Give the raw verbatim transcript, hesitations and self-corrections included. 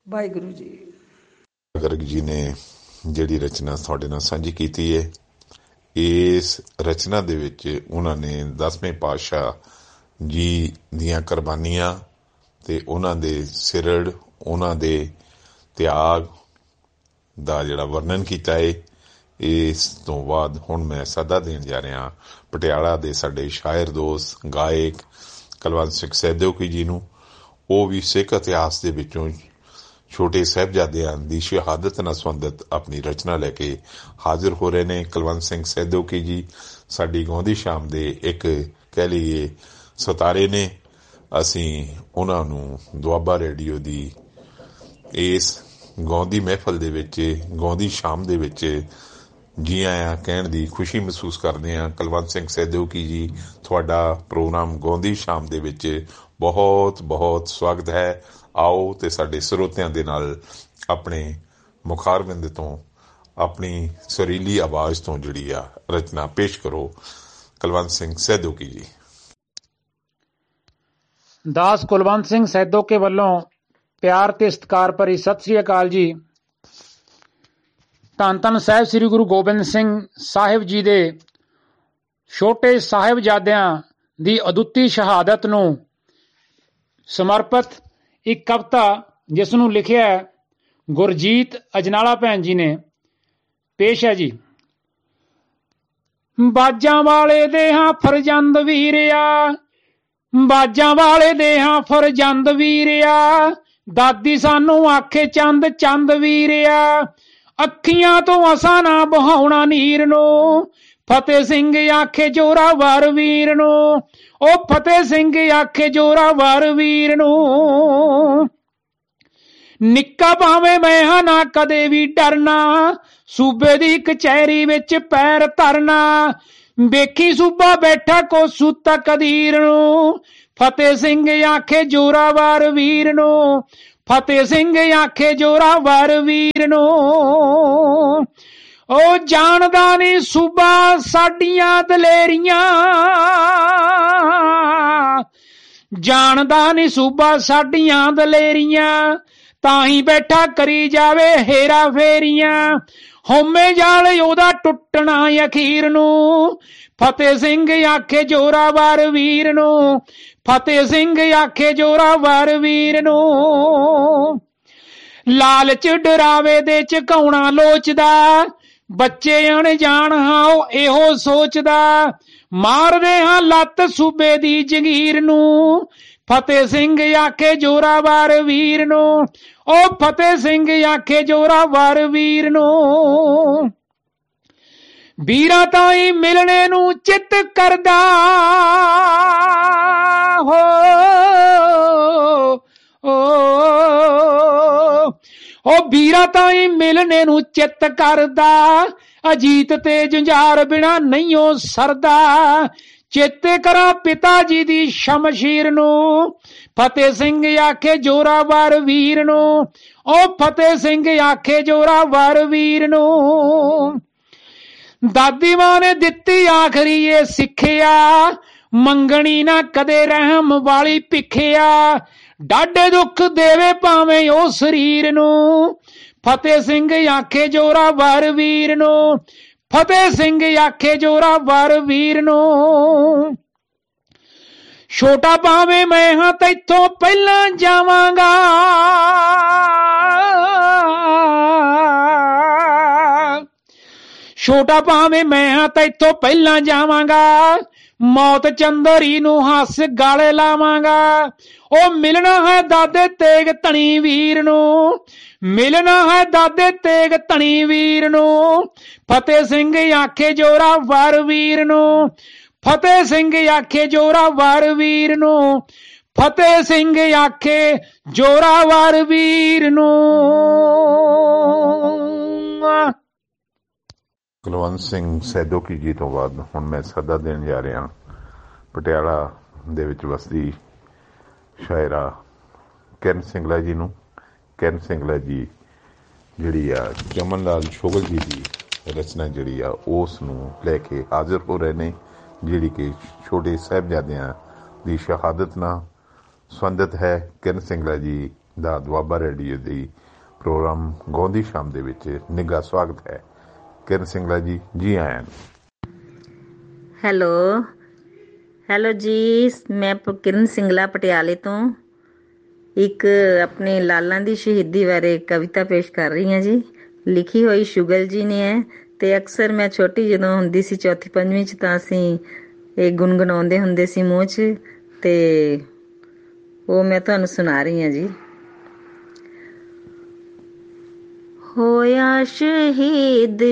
ਵਾਹਿਗੁਰੂ ਜੀ। ਗਰਗ ਜੀ ਨੇ ਜਿਹੜੀ ਰਚਨਾ ਤੁਹਾਡੇ ਨਾਲ ਸਾਂਝੀ ਕੀਤੀ ਹੈ, ਇਸ ਰਚਨਾ ਦੇ ਵਿੱਚ ਉਹਨਾਂ ਨੇ ਦਸਵੇਂ ਪਾਤਸ਼ਾਹ ਜੀ ਦੀਆਂ ਕੁਰਬਾਨੀਆਂ ਤੇ ਉਹਨਾਂ ਦੇ ਸਿਰੜ, ਉਹਨਾਂ ਦੇ ਤਿਆਗ ਦਾ ਜਿਹੜਾ ਵਰਣਨ ਕੀਤਾ ਹੈ। ਇਸ ਤੋਂ ਬਾਅਦ ਹੁਣ ਮੈਂ ਸੱਦਾ ਦੇਣ ਜਾ ਰਿਹਾ ਪਟਿਆਲਾ ਦੇ ਸਾਡੇ ਸ਼ਾਇਰ ਦੋਸਤ ਗਾਇਕ ਕੁਲਵੰਤ ਸਿੰਘ ਸੈਦੋਕੀ ਜੀ ਨੂੰ। ਉਹ ਵੀ ਸਿੱਖ ਇਤਿਹਾਸ ਦੇ ਵਿੱਚੋਂ ਛੋਟੇ ਸਾਹਿਬਜ਼ਾਦਿਆਂ ਦੀ ਸ਼ਹਾਦਤ ਨਾਲ ਸੰਬੰਧਿਤ ਆਪਣੀ ਰਚਨਾ ਲੈ ਕੇ ਹਾਜ਼ਰ ਹੋ ਰਹੇ ਨੇ। ਕੁਲਵੰਤ ਸਿੰਘ ਸੈਦੋਕੀ ਜੀ ਸਾਡੀ ਗਾਉਂਦੀ ਸ਼ਾਮ ਦੇ ਇੱਕ ਕਹਿ ਲਈਏ ਸਿਤਾਰੇ ਨੇ। ਅਸੀਂ ਉਹਨਾਂ ਨੂੰ ਦੁਆਬਾ ਰੇਡੀਓ ਦੀ ਇਸ ਗਾਉਂਦੀ ਮਹਿਫਲ ਦੇ ਵਿੱਚ, ਗਾਉਂਦੀ ਸ਼ਾਮ ਦੇ ਵਿੱਚ ਜੀ ਆਇਆਂ ਕਹਿਣ ਦੀ ਖੁਸ਼ੀ ਮਹਿਸੂਸ ਕਰਦੇ ਹਾਂ। ਕੁਲਵੰਤ ਸਿੰਘ ਸੈਦੋਕੀ ਜੀ, ਤੁਹਾਡਾ ਪ੍ਰੋਗਰਾਮ ਗਾਉਂਦੀ ਸ਼ਾਮ ਦੇ ਵਿੱਚ ਬਹੁਤ ਬਹੁਤ ਸਵਾਗਤ ਹੈ। ਆਓ ਤੇ ਸਾਡੇ ਸਰੋਤਿਆਂ ਦੇ ਨਾਲ ਆਪਣੇ ਮੁਖਾਰਬਿੰਦ ਤੋਂ, ਆਪਣੀ ਸੁਰੀਲੀ ਆਵਾਜ਼ ਤੋਂ ਜਿਹੜੀ ਆ ਰਚਨਾ ਪੇਸ਼ ਕਰੋ। ਕੁਲਵੰਤ ਸਿੰਘ ਸੈਦੋਕੀ ਜੀ। ਦਾਸ ਕੁਲਵੰਤ ਸਿੰਘ ਸੈਦੋਕੇ ਵੱਲੋਂ ਪਿਆਰ ਤੇ ਸਤਿਕਾਰ ਭਰੀ ਸਤਿ ਸ੍ਰੀ ਅਕਾਲ ਜੀ। ਧੰਨ ਧੰਨ ਸਾਹਿਬ ਸ੍ਰੀ ਗੁਰੂ ਗੋਬਿੰਦ ਸਿੰਘ ਸਾਹਿਬ ਜੀ ਦੇ ਛੋਟੇ ਸਾਹਿਬਜ਼ਾਦਿਆਂ ਦੀ ਅਦੁੱਤੀ ਸ਼ਹਾਦਤ ਨੂੰ ਸਮਰਪਿਤ ਇੱਕ ਕਵਿਤਾ, ਜਿਸ ਨੂੰ ਲਿਖਿਆ ਗੁਰਜੀਤ ਅਜਨਾਲਾ ਭੈਣ ਜੀ ਨੇ, ਪੇਸ਼ ਹੈ ਜੀ। ਬਾਜਾਂ ਵਾਲੇ ਦੇ ਹਾਂ ਫਰਜ਼ੰਦ ਵੀਰਿਆ, ਬਾਜਾਂ ਵਾਲੇ ਦੇ ਹਾਂ ਫਰਜ਼ੰਦ ਵੀਰਿਆ, ਦਾਦੀ ਸਾਨੂੰ ਆਖੇ ਚੰਦ ਚੰਦ ਵੀਰਿਆ, ਅੱਖੀਆਂ ਤੋਂ ਅਸਾਂ ਨਾ ਬਹਾਉਣਾ ਨੀਰ ਨੂੰ, ਫਤਿਹ ਸਿੰਘ ਆਖੇ ਜੋਰਾਵਰ ਵੀਰ ਨੂੰ, ਉਹ ਫਤਿਹ ਸਿੰਘ ਆਖੇ ਜੋਰਾਵਰ ਵੀਰ ਨੂੰ। ਨਿੱਕਾ ਭਾਵੇਂ ਮੈਂ ਹਾਂ ਨਾ ਕਦੇ ਵੀ ਡਰਨਾ, ਸੂਬੇ ਦੀ ਕਚਹਿਰੀ ਵਿੱਚ ਪੈਰ ਧਰਨਾ, ਵੇਖੀ ਸੂਬਾ ਬੈਠਾ ਕੋਸੂ ਤਕਦੀਰ ਨੂੰ, ਫਤਿਹ ਸਿੰਘ ਆਖੇ ਜੋਰਾਵਰ ਵੀਰ ਨੂੰ, ਫਤਿਹ ਸਿੰਘ ਆਖੇ ਜੋਰਾਵਰ ਵੀਰ ਨੂੰ। ਉਹ ਜਾਣਦਾ ਨੀ ਸੂਬਾ ਸਾਡੀਆਂ ਦਲੇਰੀਆਂ, ਜਾਣਦਾ ਨੀ ਸੂਬਾ ਸਾਡੀਆਂ ਦਲੇਰੀਆਂ, ਤਾਂ ਹੀ ਬੈਠਾ ਕਰੀ ਜਾਵੇ ਹੇਰਾ ਫੇਰੀਆਂ, ਹਉਮੈ ਜਾਲ ਉਹਦਾ ਟੁੱਟਣਾ ਅਖੀਰ ਨੂੰ, ਫਤਿਹ ਸਿੰਘ ਆਖੇ ਜੋਰਾਵਰ ਵੀਰ ਨੂੰ, ਫਤਿਹ ਸਿੰਘ ਆਖੇ ਜੋਰਾਵਰ ਵੀਰ ਨੂੰ। ਲਾਲਚ ਡਰਾਵੇ ਦੇ ਝਕਾਉਣਾ ਲੋਚਦਾ, ਬੱਚੇ ਅਣਜਾਣ ਹਾਂ ਉਹ ਇਹੋ ਸੋਚਦਾ, ਮਾਰਦੇ ਹਾਂ ਲੱਤ ਸੂਬੇ ਦੀ ਜੰਗੀਰ ਨੂੰ, ਫਤਿਹ ਸਿੰਘ ਆਖੇ ਜੋਰਾਵਰ ਵੀਰ ਨੂੰ, ਉਹ ਫਤਿਹ ਸਿੰਘ ਆਖੇ ਜੋਰਾਵਰ ਵੀਰ ਨੂੰ। ਵੀਰਾਂ ਤਾਈਂ ਮਿਲਣੇ ਨੂੰ ਚਿੱਤ ਕਰਦਾ ਹੋ, ਉਹ ਵੀਰਾਂ ਤਾਈਂ ਮਿਲਣੇ ਨੂੰ ਚਿੱਤ ਕਰਦਾ, ਅਜੀਤ ਤੇ ਜੁਝਾਰ ਬਿਨਾ ਨਹੀਂ ਉਹ ਸਰਦਾ, ਚੇਤੇ ਕਰਾਂ ਪਿਤਾ ਜੀ ਦੀ ਸ਼ਮਸ਼ੀਰ ਨੂੰ, ਫਤਿਹ ਸਿੰਘ ਆਖੇ ਜੋਰਾਵਰ ਵੀਰ ਨੂੰ, ਉਹ ਫਤਿਹ ਸਿੰਘ ਆਖੇ ਜੋਰਾਵਰ ਵੀਰ ਨੂੰ। ਦਾਦੀ ਮਾਂ ਨੇ ਦਿੱਤੀ ਆਖਰੀ ਇਹ ਸਿੱਖਿਆ, ਮੰਗਣੀ ਨਾ ਕਦੇ ਰਹਿਮ ਵਾਲੀ ਭਿੱਖਿਆ, ਡਾਢੇ ਦੁੱਖ ਦੇਵੇ ਭਾਵੇਂ ਉਹ ਸਰੀਰ ਨੂੰ, ਫਤਿਹ ਸਿੰਘ ਆਖੇ ਜੋਰਾਵਰ ਵੀਰ ਨੂੰ, ਫਤਿਹ ਸਿੰਘ ਆਖੇ ਜੋਰਾਵਰ ਵੀਰ ਨੂੰ। ਛੋਟਾ ਭਾਵੇਂ ਮੈਂ ਹਾਂ ਤੈਥੋਂ ਪਹਿਲਾਂ ਜਾਵਾਂਗਾ, ਛੋਟਾ ਭਾਵੇਂ ਮੈਂ ਹਾਂ ਤੈਥੋਂ ਪਹਿਲਾਂ ਜਾਵਾਂਗਾ, ਮੌਤ ਚੰਦਰੀ ਨੂੰ ਹੱਸ ਗਾਲੇ ਲਾਵਾਂਗਾ, ਉਹ ਮਿਲਣਾ ਹੈ ਦਾਦੇ ਤੇਗ ਧਣੀ ਵੀਰ ਨੂੰ, ਮਿਲਣਾ ਹੈ ਦਾਦੇ ਤੇਗ ਧਣੀ ਵੀਰ ਨੂੰ, ਫਤਿਹ ਸਿੰਘ ਆਖੇ ਜੋਰਾਵਰ ਵੀਰ ਨੂੰ, ਫਤਿਹ ਸਿੰਘ ਆਖੇ ਜੋਰਾਵਰ ਵੀਰ ਨੂੰ, ਫਤਿਹ ਸਿੰਘ ਆਖੇ ਜੋਰਾਵਰ ਵੀਰ ਨੂੰ। ਕੁਲਵੰਤ ਸਿੰਘ ਸੈਦੋਕੀ ਜੀ ਤੋਂ ਬਾਅਦ ਹੁਣ ਮੈਂ ਸੱਦਾ ਦੇਣ ਜਾ ਰਿਹਾ ਪਟਿਆਲਾ ਦੇ ਵਿੱਚ ਵਸਦੀ ਸ਼ਾਇਰਾ ਕਿਰਨ ਸਿੰਗਲਾ ਜੀ ਨੂੰ। ਕਿਰਨ ਸਿੰਗਲਾ ਜੀ ਜਿਹੜੀ ਆ ਚਮਨ ਲਾਲ ਸ਼ੋਗਲ ਜੀ ਦੀ ਰਚਨਾ ਜਿਹੜੀ ਆ ਉਸ ਨੂੰ ਲੈ ਕੇ ਹਾਜ਼ਰ ਹੋ ਰਹੇ ਨੇ, ਜਿਹੜੀ ਕਿ ਛੋਟੇ ਸਾਹਿਬਜ਼ਾਦਿਆਂ ਦੀ ਸ਼ਹਾਦਤ ਨਾਲ ਸੰਬੰਧਿਤ ਹੈ। ਕਿਰਨ ਸਿੰਗਲਾ ਜੀ ਦਾ ਦੁਆਬਾ ਰੇਡੀਓ ਦੀ ਪ੍ਰੋਗਰਾਮ ਗਾਉਂਦੀ ਸ਼ਾਮ ਦੇ ਵਿੱਚ ਨਿੱਘਾ ਸਵਾਗਤ ਹੈ। ਕਿਰਨ ਸਿੰਗਲਾ ਜੀ, ਜੀ ਆਇਆਂ ਨੂੰ। ਹੈਲੋ ਹੈਲੋ ਜੀ, ਮੈਂ ਪ- ਕਿਰਨ ਸਿੰਗਲਾ ਪਟਿਆਲੇ ਤੋਂ ਇੱਕ ਆਪਣੇ ਲਾਲਾਂ ਦੀ ਸ਼ਹੀਦੀ ਬਾਰੇ ਕਵਿਤਾ ਪੇਸ਼ ਕਰ ਰਹੀ ਹਾਂ ਜੀ। ਲਿਖੀ ਹੋਈ ਸ਼ੁਗਲ ਜੀ ਨੇ ਹੈ, ਤੇ ਅਕਸਰ ਮੈਂ ਛੋਟੀ ਜਦੋਂ ਹੁੰਦੀ ਸੀ, ਚੌਥੀ ਪੰਜਵੀਂ 'ਚ, ਤਾਂ ਅਸੀਂ ਇਹ ਗੁਣਗੁਣਾਉਂਦੇ ਹੁੰਦੇ ਸੀ ਮੂੰਹ 'ਚ, ਤੇ ਉਹ ਮੈਂ ਤੁਹਾਨੂੰ ਸੁਣਾ ਰਹੀ ਹਾਂ ਜੀ। ਹੋਇਆ ਸ਼ਹੀਦ